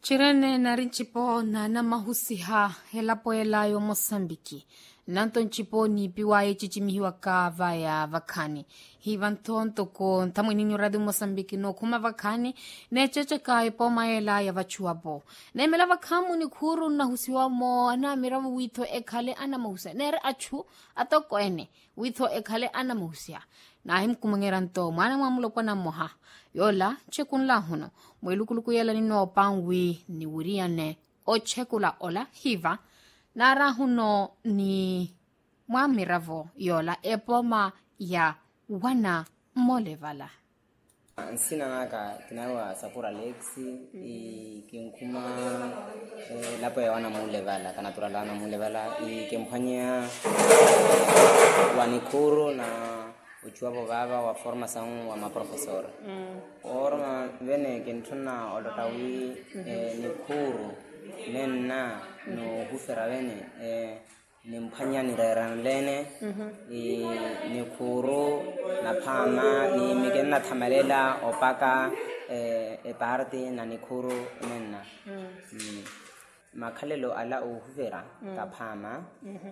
Chirene narinchipo na mahusiha helapo elayo Mosambiki. Nanton chipo ni piwaye chichimihiwa ka vaya vakani. Hivantonto ko ntamwini radio Mosambiki no kuma vakani ne cheche ka ipo maela ya vachuabo. Ne mela vakamu ni kuru na husiwa mo ana miravu wito ekale ana mahusia. Nere achu atoko ene wito ekale ana mahusia. Na him kumangeranto mwana mwamulopo na moha. Yola chekunla huno. Mwilukuluku yela nino pangwi ni wiriane o chekula ola hiva. Nara huno ni mwamiravo yola epoma ya wana molevala. Sina naka kinawa Sapura Lexi kinkuma lapo ya wana molevala kanatura wana molevala ikimfanyia wanikuru na uchuapo baba wa formação wa maprofessor. Orma vene kentuna odotawi nikuru nenna no hufera vene ni mpanya ni lene nikuru na pama ni migena thamalela opaka party na nikuru nenna makhalelo ala uhuvera kapama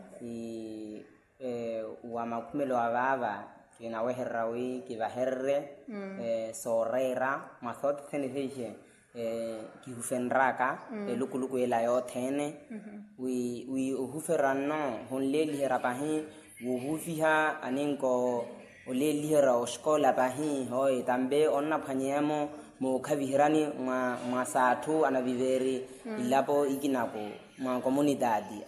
wa makumelo ababa kina weherrawi kibaherre sorera mathot tenefeje kihufenraka lukuluku ela yothene wi uhuferano honleli herapahi wuhufiha aninko oleli hera oskola pahi hoy tambe onna phanyemo mo khavihirani ma sathu anaviveri ilapo ikinako ma comunidade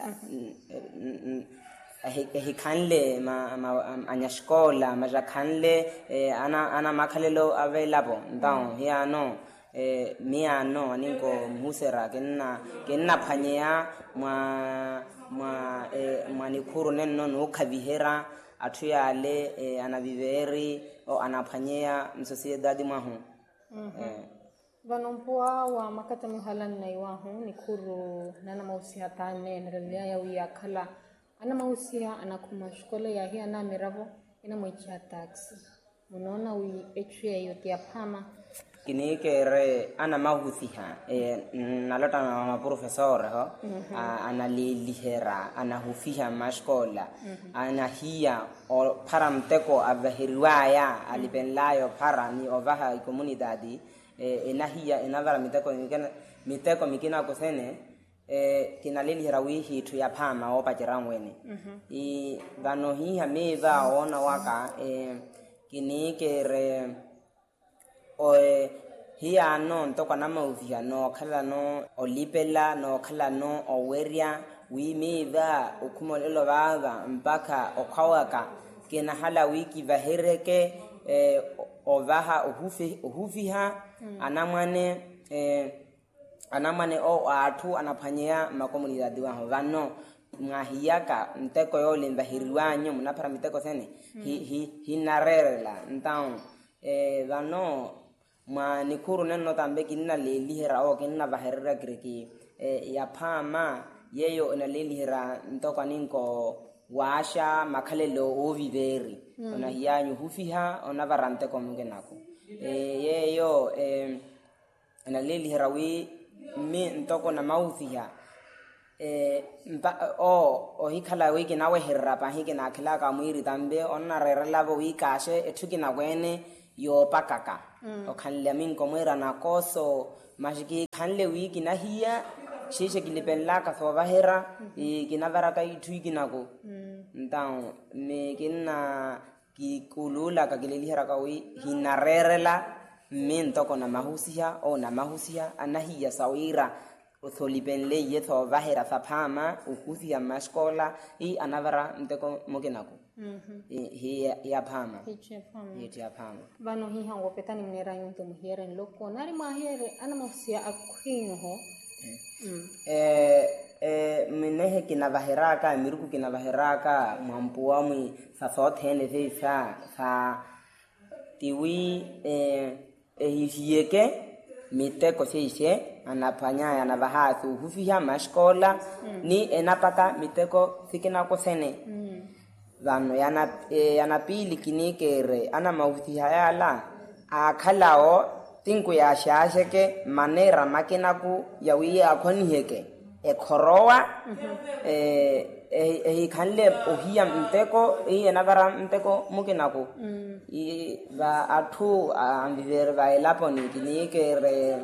hikhanle anyashkola majakhanle ana makhalelo available ndao hiano miano aninko musera kenna phanyea mwa nikuru nenno no khavihera athuyale anaviveri o anaphanyea msociedade mwahu Vanompua wa makata mihalan na iwahu nikuru nana mausia tane nrelia ya uyakala ana mausia anakuma shkola ya hii ana miravo ina mwicha taxi unaona wi echue yote ya pama kinikere ana mahusiha nalota na maprofessor ho ana lilihera ana hufiha mashkola ana hiya o paramteko avahiriwaya alipenlayo para ni ovaha comunidade ina hiya inavara miteko mikina kosene kinaleli herawihi tu ya pama opa jiramwene vano hiya meva ona waka kinikere hiya no ntoko na mauvia no khala no olipela no khala no oweria wi meva ukumolelo baba mpaka okhawaka kena hala wiki vahereke ovaha uhufiha anamane o athu anaphanyea makomunidade wa vano ngahiyaka nteko yole mbahiriwanyo munapara miteko sene hinarerela ntao vano ma nikuru nenno tambe kinna lelihera o kinna baherera kreki ya phama yeyo na lelihera ntoko ninko washa makhalelo oviveri ona hiyanyu hufiha ona varante komungenako yeyo na lelihera wi mi ntoko na mauthiha o hikhala wiki nawe herra pa hikina khila ka muiri tambe onna rerela bo wikashe ethukina kwene yo pakaka o khanle min komera na koso majiki khanle wiki na hiya shishe kilipella ka so bahera kinavara ka ithuikina ko ntao me kinna ki kulula ka kilelihera ka wi hinarerela min toko na mahusia o na mahusia anahiya sawira utholipenle yetho bahera saphama ukusia mashkola anavara nteko mokenako ya phama ya phama vano hiha ngopetani mnera yonto muhere loko nari mahere ana mahusia akhino ho minehe kinabaheraka miruku kinabaheraka mwampuwa mwi sasothene visa sa tiwi hiyeke miteko seishe anapanya anabahathu hufiha mashkola ni enapaka miteko sikina kosene vano yanapili kinikere ana mahuthi hayala akhalao tinku ya shasheke manera makinaku ya wi akhoniheke ekhorowa kanle ohia mteko enavara mteko mukinaku va athu ambivere va elaponi kinike re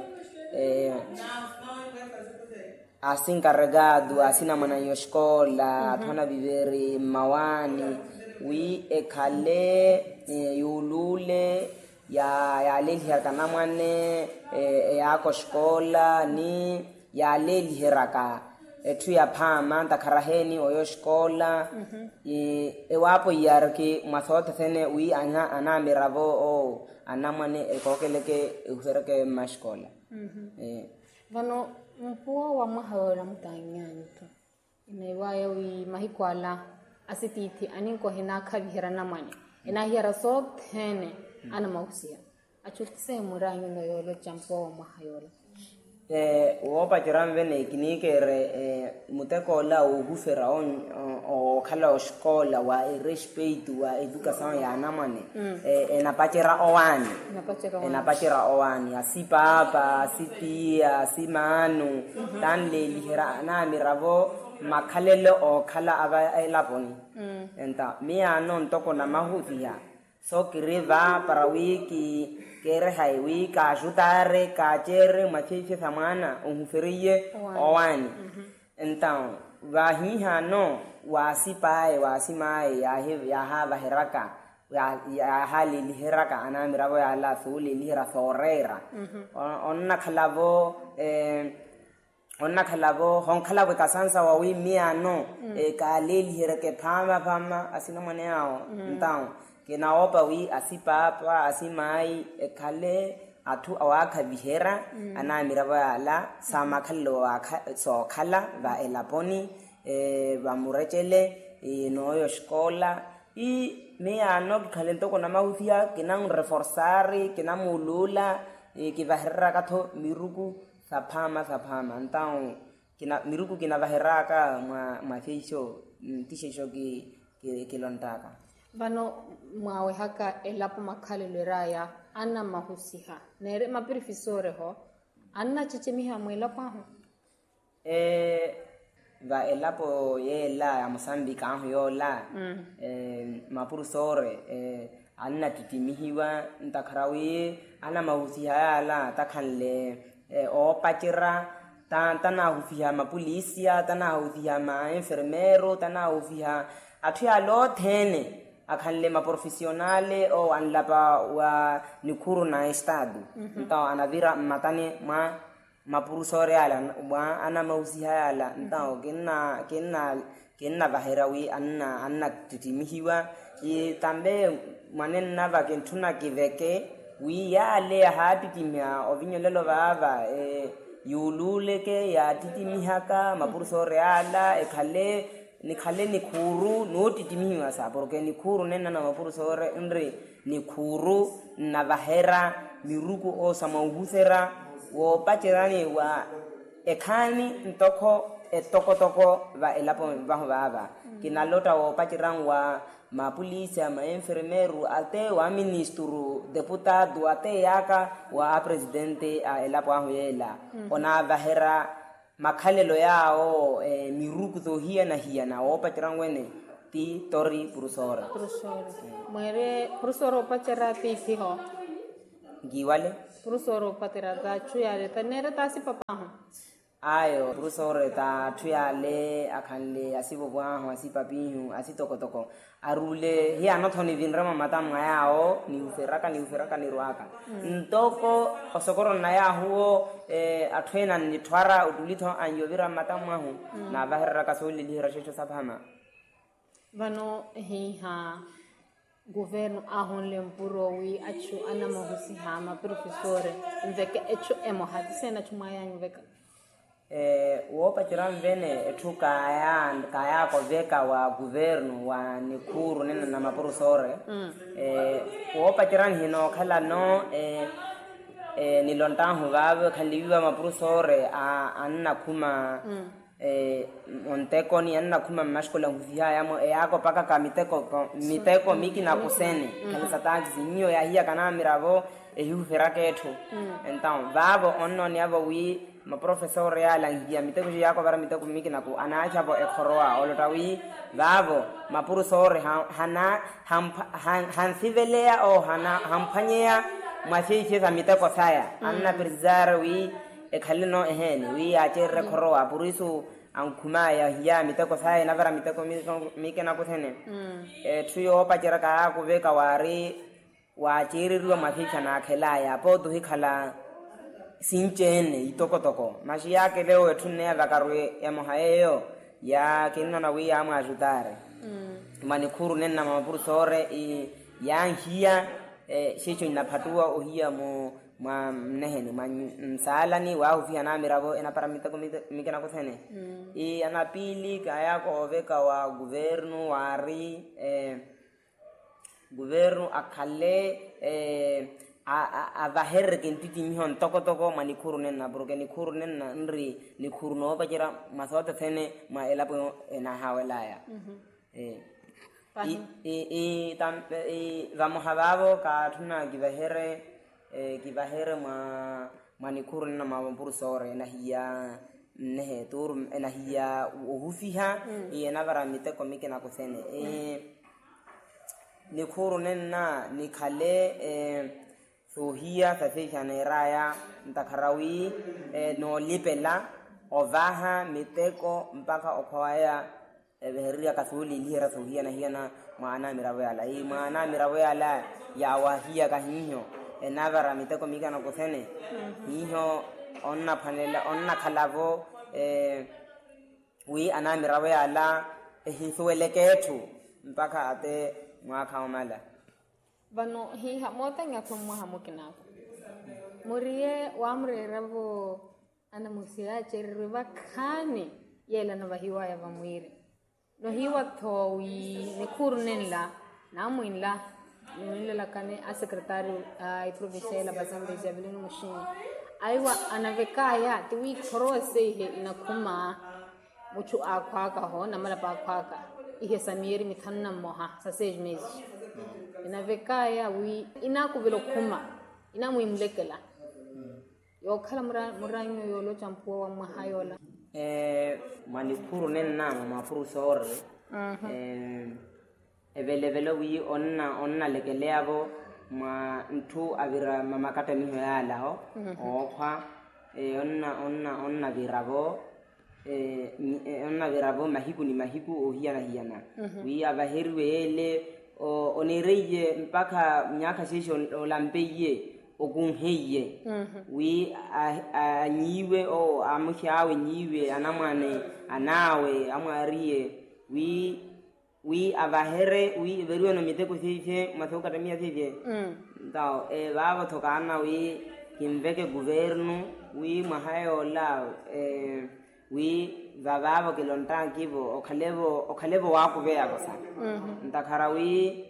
assim carregado asina mana yoshkola athona viveri mawani wi ekhale yulule ya lelihera kana mwane ya koshkola ni ya lelihera ethu ya phama ntakharaheni oyoshkola ewapo yarki mathota thene wi ana miravo o ana mwane ekokeleke uhereke mashkola vano mpuo wa mahaola mutanyanto inaiwaya wi mahikwala asititi aninko hina khabihera namane ina hira sok thene ana mausia achutse muranyo no yolo champo wa mahaola wopa jiran vene kinike re muteko la ugufera o khala oshkola wa respect wa education ya namane enapachera owani asipapa asitia asimanu tanle lihera na miravo makhalele o khala aba elaponi enta miano ntoko na mahutia so kiriva para wiki kere highway ka jutare ka chere machiche samana unferiye owani então vahiha no wasipae wasimae ya hava heraka ya hali liheraka anamiravo ya la thuli lihera thorera onna khalavo honkhalavo kasansa wa wi miano ka lelihera phama asina mane ao então kinaopa wi asipapa asimai ekhale athu awakha bihera anamirava ala samakhallo so khala va elaponi va murechele noyo shkola meano khale ntoko na mauthia kinang reforzare kinamulula kivaherra katho miruku saphama ntao miruku kinavaheraka mafeisho tishisho kilontaka vano mwawe haka elapo makhalelo raya ana mahusiha nere mapirifisore ho anna chichimiha mwelapo ho va elapo yela ya Mozambique aho yola mapurusore anna titimihiwa ntakharawi ana mahusiha ala takhanle o pachira tana hufiha mapolisia tana hufiha ma enfermero tana hufiha athuya lo thene akhanle maprofesionale o anlapa wa nikuru na estado então anavira matane mapurusore ala wa ana mausiha ala então kenna baherawi anna titimihiwa tambe manenna va kentuna kiveke wi yale hatitimia ovinyolelo baba yulule ke ya titimihaka mapurusore ala nikhale nikhuru notitimiwa sa porque nikhuru nena na mapurusore ndre nikhuru na bahera miruku o samauhusera wo pachirani wa ekhani etoko va elapo baba kinalota wo pachiran wa mapolisia ma enfermero ate wa ministro deputado ate yaka wa presidente a elapo ahoyela ona bahera makhalelo yao miruku to hiya na opa tirangwene ti tori purusora mwere purusoro pachera ti fiho giwale purusoro patera da chuyale tanere tasi papa ayo purusoro ta chuyale akhanle asibo bwa asipapihu asitokotoko arule hi anothoni vinrama matamwa yao ni uferaka ni ruaka ntoko osokoro na ya huo athwena ni thwara udulitho anyovira matamwa hu na bahera kasoli lihira shesho sabhama vano ha governo ahonle mpuro wi achu ana mahusi hama professore mveke echu emo hadisena chumaya nyveka wo pachiran vene ethu kaya ko veka wa governo wa nikuru nena na mapurusore wo pachiran hino khala no nilontahu vawe khaliwa mapurusore anna kuma onteko ni anna kuma mashkola huvia yamo yako paka ka miteko miki na kusene kalisa taxi nyo ya hiya kana miravo ehiu feraketo então vavo onno ni avo wi ma professor ya langia miteko yako bara miteko miki na ku anaacha bo ekhoroa olotawi vavo ma professor hana han sivelea o hana hampanyea masiche za miteko saya anna birzar wi ekhalino eheni wi acherre khoroa purisu ankuma ya miteko saya na bara miteko miki na kuthene tuyo pachera ka kuveka wari wa chiriruwa maficha na khelaya po duhi khala sinchene itokotoko mashi yake leo etune vakarwe ya mohaeyo ya kinna na wi ama ajudare manikhuru nenna mapuru sore ya hiya shicho inapatua ohia mo ma neheni msalani wa ufia na mirabo ena paramita mikena kuthene ana pili kaya ko veka wa governo wari governo akhale avaher kentiti mihon toko manikhuru nenna porque nikhuru nenna nri nikhuru no bajira masota thene ma elapo ena hawelaya vamos hababo ka tuna givahere manikhuru nenna mampuru sore na hiya nehe tur na hiya uhufiha ena varamite komike na kuthene nikhuru nenna nikhale sohia sasisha neraya ntakharawi no lipela ovaha miteko mpaka okhwaya ebeheria kasuli lihera sohia na hiana maana mirawala maana mirawala ya wahia kahinyo enavara miteko mika na kuthene hiyo onna panela onna khalavo wi ana mirawala hisueleketu mpaka ate mwaka omala vano hi hamota ngakumwa hamukinako murie wamreravo ana musia cherwe vakhani yela na vahiwa ya vamwiri no hiwa thowi nikhurnenla namuinla nila kane a secretary ai provincial basamba Isabelino Mushini aiwa anavekaya tiwi khorose he inakhuma muchu akhwaka ho namala pa akhwaka ihe samieri mithanna moha sa 6 meses inavekaya wi inakuvelo khuma inamuimlekela yokhala muranyo yolo champua wa mahayola manikhuru nenna mafuru sore evelevelo wi onna lekeleavo ma ntu avira mamakata miho yalaho okhwa onna viravo onna viravo mahiku ni mahiku ohiyana wi avaheriwele onireye mpaka nyaka shisho olampeye okunheye wi anyiwe o amuhyawe nyiwe anamwane anawe amwariye wi avahere wi veriwe no miteko sishe mathoka tamia sishe ndao baba thokana wi kimveke governo wi mahayo la wi vavavo kilonta kivo okhalevo wako veya kosa ntakhara wi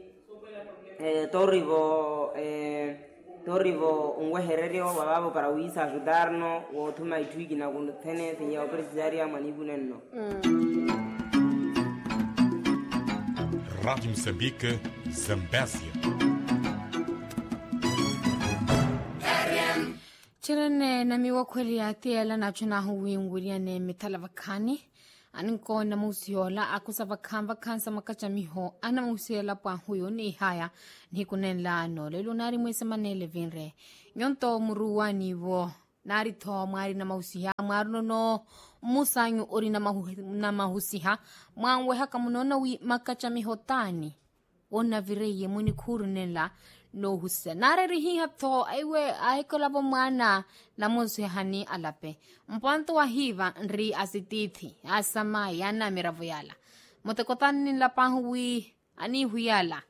torivo ungwehererio vavavo para wisa ajudarno wothuma itwiki na kunthene thiya opresidaria manigunenno Rádio Moçambique, Zambésia. Chirene na miwa kweli ya tiela na chuna huwi nguria ne mitala vakani. Aninko na musiola akusa vakansa makacha miho ana musiela pa huyo ni haya ni kunenla ano lelo nari mwese manele vinre. Nyonto muruwa nivo nari to mwari na mausiha mwaruno no musanyu ori na mahusiha mwanwe haka munona wi makacha miho tani. Ona vireye muni kuru nenla no husa nareri hi hatho aiwe aikolabo mwana na musihani alape mpanto wa hiva nri asitithi asama yana miravuyala motekotani la pahui ani huyala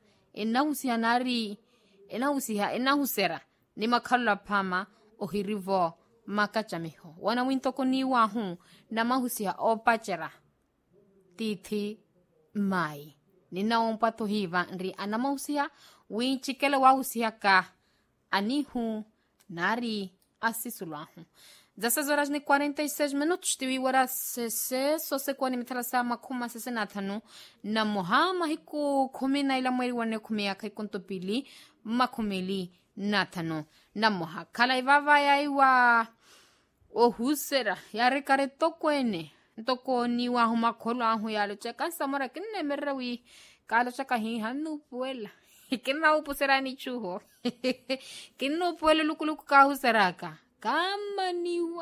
enahusera ni makhala pama ohirivo makachamiho wana wintoko ni wahu na mahusia opachera tithi mai nina ompato hiva nri anamahusia winchikele wahusia ka anihu nari asisulahu 16 horas ni 46 minutos tiwi wara sese sose kwani mitrasa makuma sese nathanu na mohama hiku 10 ila mweri wane 10 yaka ikontopili makumili nathanu namoha kala ivava ya iwa o husera ya rekare tokwene ntoko ni wa huma kholo ahu ya lo cheka samora kinne merrawi kala chaka hi hanu puela kinna upusera ni chuho kinno puela lukuluku ka huseraka kamaniwa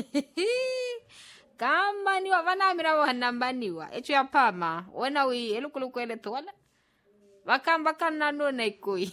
kamaniwa vana mira wa nambaniwa echu ya pama wena wi elukuluku ele tola vakamba nano naikoi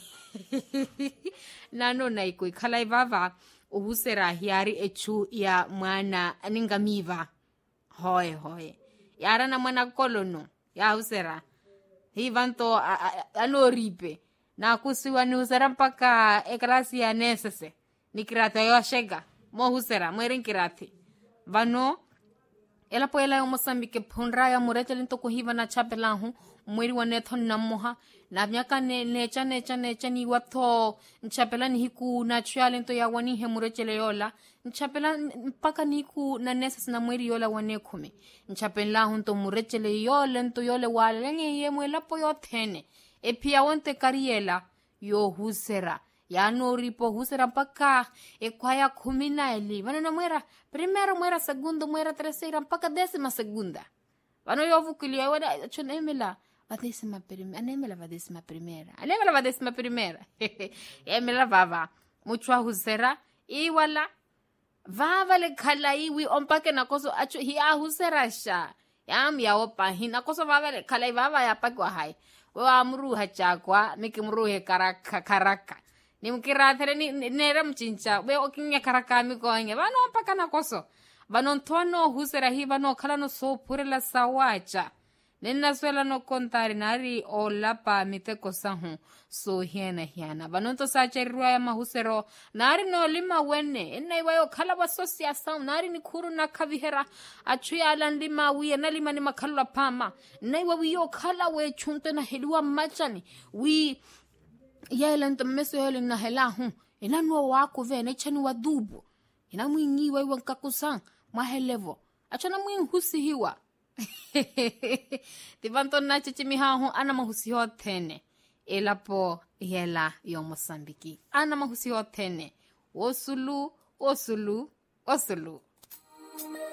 nano naikoi khala ivava uhusera hiari echu ya mwana aningamiva hoye yara na mwana kolono ya husera hivanto anoripe na kusiwa ni husera mpaka ekrasi ya nesese nikirate yo shega mo husera mwerinkirate vano ela poela yo Mozambique phonra ya murete lento ko hiva na chapelahu mweri wa netho namoha na myaka necha ni watho nchapela ni hiku na challenge ya wani he murechele yola nchapela mpaka niku na nesas na mweri yola wane khume nchapela hunto murechele yola nto yole wala nge mwela po yo thene epia wonte kariela yo husera ya no ripo husera mpaka ekwaya 10 vana na mwera primero mwera segundo mwera tercera mpaka 10ª segunda vano yo vukilia wada chonemela vadesima primera anemela vadesima primera emela vava muchwa husera iwala vava le khala iwi ompake nakoso acho hi a husera sha yam ya opa hina koso vava le khala vava ya pakwa hai wa amruha chakwa mikimruhe karaka nimkirathere ni nera mchincha we okinya karaka mi konge vano ompaka nakoso vano ntono husera hi vano khala no so phurela sawacha nena swela no kontari nari o lapa miteko sahu so hiana vanonto sacherirwa ya mahusero nari no lima wene ena iwayo khala basosia sound nari ni khuru na khavihera achuya alandima wiye na lima ni makhalwa phama naiwa wiyo khala we chunte na heliwa machani wi yelento meso yele na helahu ina no wako vene chani wadubu ina mwingiwa iwa nkakusang mahelevo achana mwinhusi hiwa tivanto na chichimihahu ana mahusi hothene elapo yela yo Mozambique ana mahusi hothene osulu